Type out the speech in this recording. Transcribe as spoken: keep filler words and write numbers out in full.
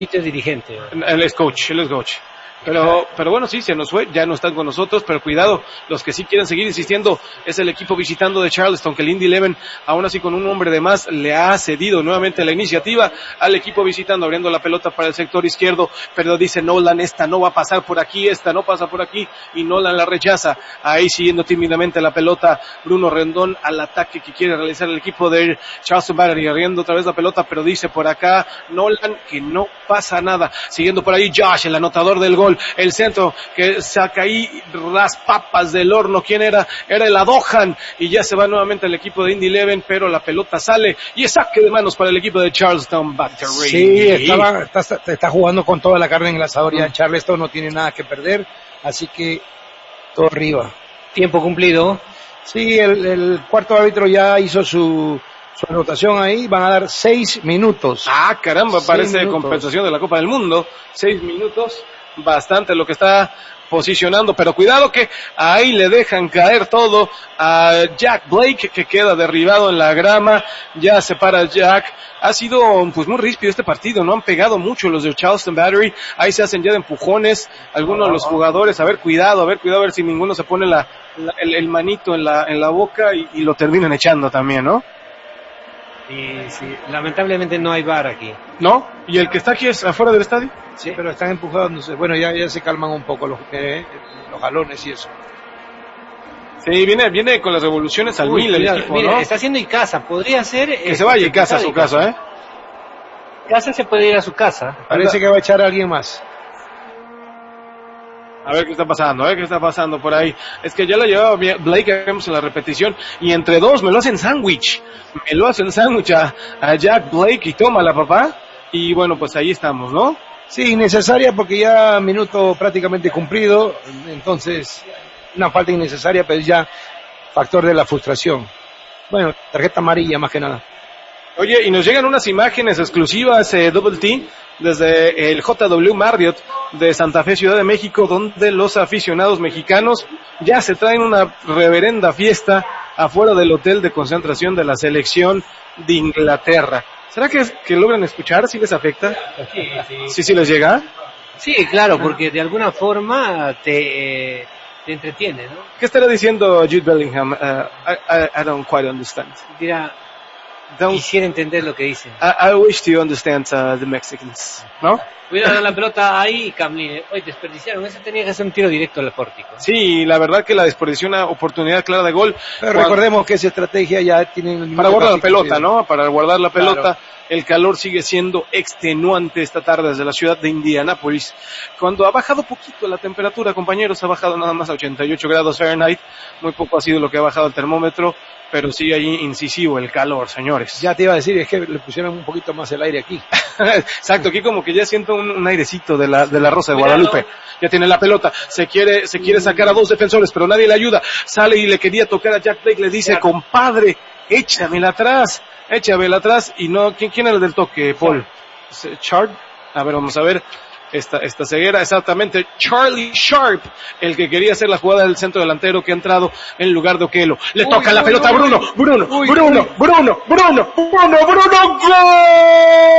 es dirigente. Él es coach, él es coach. Pero, pero bueno, sí, se nos fue, ya no están con nosotros, pero cuidado, los que sí quieren seguir insistiendo es el equipo visitando de Charleston, que el Indy Eleven, aún así con un hombre de más, le ha cedido nuevamente la iniciativa al equipo visitando, abriendo la pelota para el sector izquierdo, pero dice Nolan, esta no va a pasar por aquí, esta no pasa por aquí, y Nolan la rechaza, ahí siguiendo tímidamente la pelota, Bruno Rendón al ataque que quiere realizar el equipo de Charleston Battery, abriendo otra vez la pelota, pero dice por acá Nolan que no pasa nada, siguiendo por ahí Josh, el anotador del gol, el centro que saca ahí las papas del horno. ¿Quién era? Era el Adohan, y ya se va nuevamente el equipo de Indy Eleven, pero la pelota sale y es saque de manos para el equipo de Charleston Battery. Sí, estaba, está, está jugando con toda la carne en el asador, ya Charleston no tiene nada que perder, así que todo arriba. Tiempo cumplido. Sí, el, el cuarto árbitro ya hizo su su anotación ahí, van a dar seis minutos. Ah, caramba, seis parece minutos. compensación de la Copa del Mundo. Seis minutos. Bastante lo que está posicionando, pero cuidado que ahí le dejan caer todo a Jack Blake, que queda derribado en la grama, ya se para Jack. Ha sido pues muy ríspido este partido, no han pegado mucho los de Charleston Battery, ahí se hacen ya de empujones algunos de los jugadores, a ver cuidado, a ver cuidado, a ver si ninguno se pone la, la el, el manito en la en la boca y, y lo terminan echando también, ¿no? Sí, sí, lamentablemente no hay V A R aquí. ¿No? ¿Y el que está aquí es afuera del estadio? Sí, pero están empujándose. Bueno, ya, ya se calman un poco los, eh, los jalones y eso. Sí, viene viene con las revoluciones al Uy, mil el mira, equipo, mira, ¿no? está haciendo Icaza, podría ser... Que se vaya Icaza a su casa, ¿eh? Icaza se puede ir a su casa. Parece que va a echar a alguien más. A ver qué está pasando, a ver qué está pasando por ahí. Es que ya la llevaba Blake, vemos en la repetición, y entre dos me lo hacen sándwich. Me lo hacen sándwich a, a Jack Blake y tómala, papá. Y bueno, pues ahí estamos, ¿no? Sí, innecesaria porque ya minuto prácticamente cumplido, entonces una falta innecesaria, pero ya factor de la frustración. Bueno, tarjeta amarilla más que nada. Oye, y nos llegan unas imágenes exclusivas, eh, Double T, desde el J W Marriott de Santa Fe, Ciudad de México, donde los aficionados mexicanos ya se traen una reverenda fiesta afuera del hotel de concentración de la selección de Inglaterra. ¿Será que, que logran escuchar? ¿Sí les afecta? Sí, sí. ¿Sí, sí les llega? Sí, claro, porque de alguna forma te, eh, te entretiene, ¿no? ¿Qué estará diciendo Jude Bellingham? Uh, I, I, I don't quite understand. Dirá, Don't, quisiera entender lo que dicen. I, I wish to understand uh, the Mexicans, ¿no? Cuidado la pelota ahí, Camille. Oye, desperdiciaron. Ese tenía que ser un tiro directo al pórtico. Sí, la verdad que la desperdició una oportunidad clara de gol. Pero cuando, recordemos que esa estrategia ya tienen... Para guardar la pelota, ¿no? Para guardar la pelota. Claro. El calor sigue siendo extenuante esta tarde desde la ciudad de Indianápolis. Cuando ha bajado poquito la temperatura, compañeros, ha bajado nada más a ochenta y ocho grados Fahrenheit. Muy poco ha sido lo que ha bajado el termómetro, pero sigue ahí incisivo el calor, señores. Ya te iba a decir, es que le pusieron un poquito más el aire aquí. Exacto, aquí como que ya siento un, un airecito de la, de la Rosa de Guadalupe. Ya tiene la pelota, se quiere, se quiere sacar a dos defensores, pero nadie le ayuda. Sale y le quería tocar a Jack Blake, le dice, compadre, échamela atrás, échamela atrás, y no, ¿quién, quién era el del toque, Paul? Chard, a ver, vamos a ver. Esta, esta ceguera, exactamente, Charlie Sharp, el que quería hacer la jugada del centro delantero que ha entrado en lugar de Okello. Le uy, toca uy, la pelota a Bruno, Bruno, uy, Bruno, Bruno, Bruno, Bruno, Bruno, Bruno, ¡gol!